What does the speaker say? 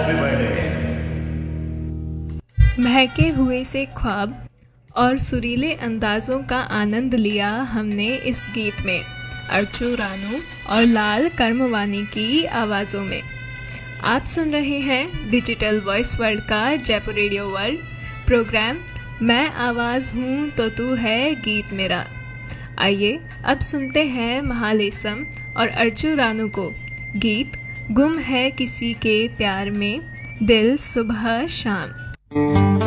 Happy birthday. महके हुए से ख्वाब और सुरीले अंदाज़ों का आनंद लिया हमने इस गीत में अर्चू रानू और लाल कर्मवानी की आवाज़ों में। आप सुन रहे हैं डिजिटल वॉइस वर्ल्ड का जयपुर रेडियो वर्ल्ड प्रोग्राम मैं आवाज़ हूँ तो तू है गीत मेरा। आइए अब सुनते हैं महालेसम और अर्चू रानू को गीत गुम है किसी के प्यार में दिल सुबह शाम।